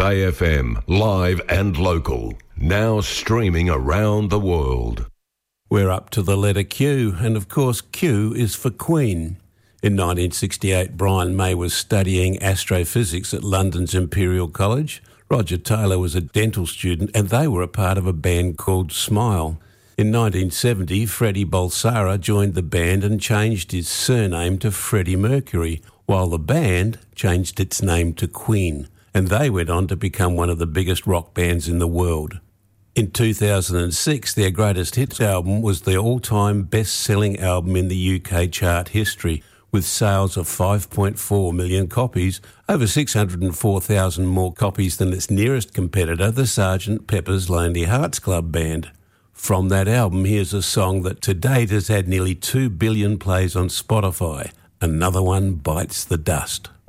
Bay FM, live and local. Now streaming around the world. We're up to the letter Q, and of course Q is for Queen. In 1968, Brian May was studying astrophysics at London's Imperial College. Roger Taylor was a dental student, and they were a part of a band called Smile. In 1970, Freddie Balsara joined the band and changed his surname to Freddie Mercury, while the band changed its name to Queen, and they went on to become one of the biggest rock bands in the world. In 2006, their greatest hits album was their all-time best-selling album in the UK chart history, with sales of 5.4 million copies, over 604,000 more copies than its nearest competitor, the Sgt. Pepper's Lonely Hearts Club Band. From that album, here's a song that to date has had nearly 2 billion plays on Spotify. Another One Bites the Dust.